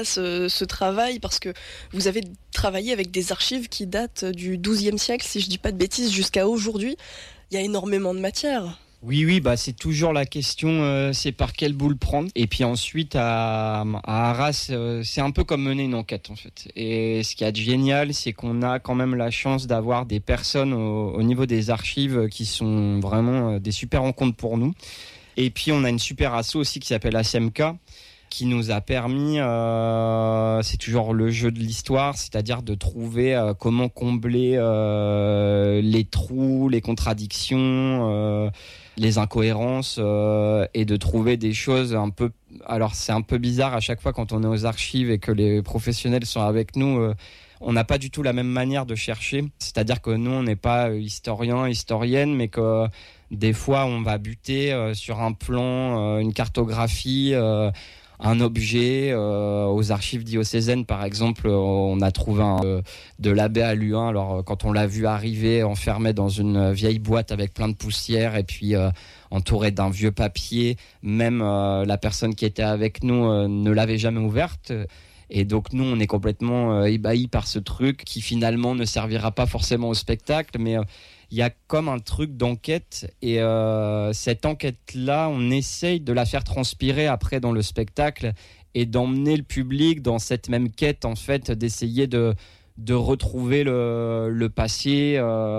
passe ce travail, parce que vous avez travaillé avec des archives qui datent du XIIe siècle, si je dis pas de bêtises, jusqu'à aujourd'hui. Il y a énormément de matière. Oui, bah c'est toujours la question, c'est par quel bout le prendre. Et puis ensuite, à Arras, c'est un peu comme mener une enquête en fait. Et ce qui est génial, c'est qu'on a quand même la chance d'avoir des personnes au niveau des archives qui sont vraiment des super rencontres pour nous. Et puis on a une super asso aussi qui s'appelle ASMK, qui nous a permis, c'est toujours le jeu de l'histoire, c'est-à-dire de trouver comment combler les trous, les contradictions, les incohérences, et de trouver des choses un peu... Alors c'est un peu bizarre à chaque fois quand on est aux archives et que les professionnels sont avec nous, on n'a pas du tout la même manière de chercher, c'est-à-dire que nous on n'est pas historienne, mais que des fois on va buter sur un plan, une cartographie, un objet. Aux archives diocésaines par exemple, on a trouvé de l'abbé à Luin. Alors quand on l'a vu arriver enfermé dans une vieille boîte avec plein de poussière et puis entouré d'un vieux papier, même la personne qui était avec nous ne l'avait jamais ouverte. Et donc nous on est complètement ébahis par ce truc qui finalement ne servira pas forcément au spectacle, mais il y a comme un truc d'enquête, et cette enquête-là, on essaye de la faire transpirer après dans le spectacle et d'emmener le public dans cette même quête, en fait, d'essayer de retrouver le passé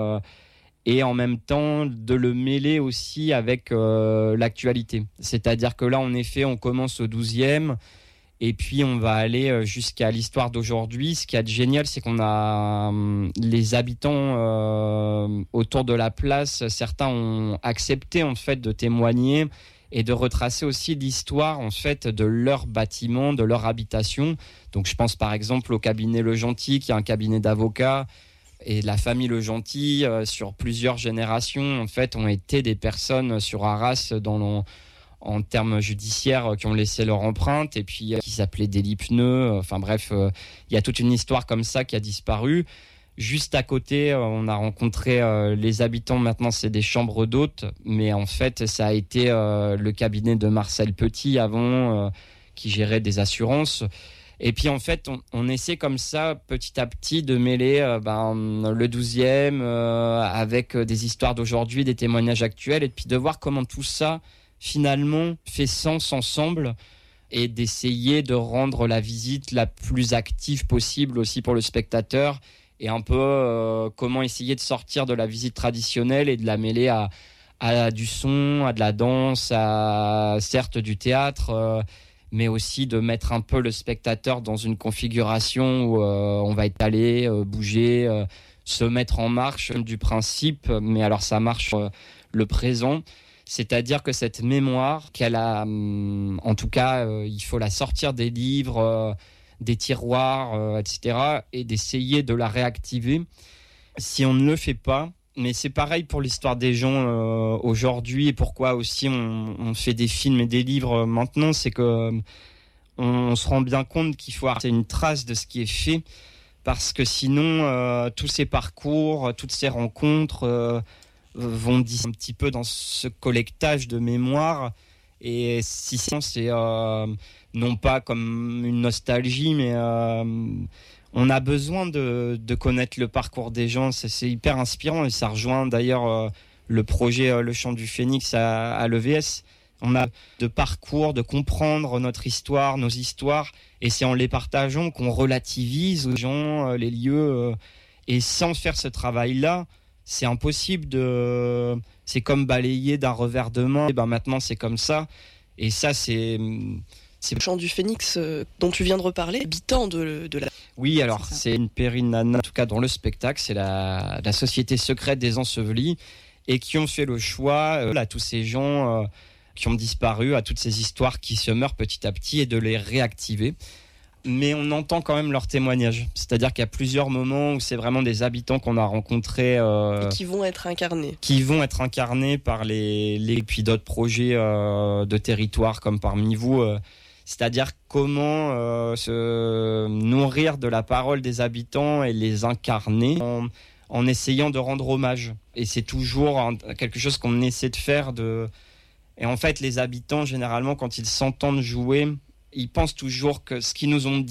et en même temps de le mêler aussi avec l'actualité. C'est-à-dire que là, en effet, on commence au 12e, et puis on va aller jusqu'à l'histoire d'aujourd'hui. Ce qui est génial, c'est qu'on a les habitants autour de la place. Certains ont accepté en fait de témoigner et de retracer aussi l'histoire en fait de leur bâtiment, de leur habitation. Donc je pense par exemple au cabinet Le Gentil, qui est un cabinet d'avocats, et la famille Le Gentil sur plusieurs générations en fait ont été des personnes sur Arras en termes judiciaires qui ont laissé leur empreinte, et puis qui s'appelait Délit Pneu. Enfin bref, il y a toute une histoire comme ça qui a disparu. Juste à côté, on a rencontré les habitants. Maintenant, c'est des chambres d'hôtes, mais en fait, ça a été le cabinet de Marcel Petit avant, qui gérait des assurances. Et puis en fait, on essaie comme ça, petit à petit, de mêler le 12e avec des histoires d'aujourd'hui, des témoignages actuels, et puis de voir comment tout ça finalement fait sens ensemble, et d'essayer de rendre la visite la plus active possible aussi pour le spectateur, et un peu comment essayer de sortir de la visite traditionnelle et de la mêler à du son, à de la danse, à certes du théâtre, mais aussi de mettre un peu le spectateur dans une configuration où on va étaler, bouger, se mettre en marche du principe, mais alors ça marche le présent. C'est-à-dire que cette mémoire qu'elle a, en tout cas, il faut la sortir des livres, des tiroirs, etc., et d'essayer de la réactiver. Si on ne le fait pas, mais c'est pareil pour l'histoire des gens aujourd'hui, et pourquoi aussi on fait des films et des livres maintenant, c'est que on se rend bien compte qu'il faut avoir une trace de ce qui est fait, parce que sinon, tous ces parcours, toutes ces rencontres vont un petit peu dans ce collectage de mémoire, et si c'est non pas comme une nostalgie, mais on a besoin de connaître le parcours des gens. C'est hyper inspirant, et ça rejoint d'ailleurs le projet Le Chant du Phénix à l'EVS. On a de parcours, de comprendre notre histoire, nos histoires, et c'est en les partageant qu'on relativise aux gens les lieux, et sans faire ce travail-là, c'est impossible c'est comme balayer d'un revers de main. Et maintenant c'est comme ça. Et ça c'est Le Chant du Phénix dont tu viens de reparler, habitant de la... Oui, alors c'est une périnana, en tout cas dans le spectacle, c'est la Société secrète des Ensevelis, et qui ont fait le choix à tous ces gens qui ont disparu, à toutes ces histoires qui se meurent petit à petit, et de les réactiver. Mais on entend quand même leurs témoignages. C'est-à-dire qu'il y a plusieurs moments où c'est vraiment des habitants qu'on a rencontrés. Et qui vont être incarnés. Qui vont être incarnés par puis d'autres projets de territoire comme parmi vous. C'est-à-dire comment se nourrir de la parole des habitants et les incarner en essayant de rendre hommage. Et c'est toujours quelque chose qu'on essaie de faire. Et en fait, les habitants, généralement, quand ils s'entendent jouer, ils pensent toujours que ce qu'ils nous ont dit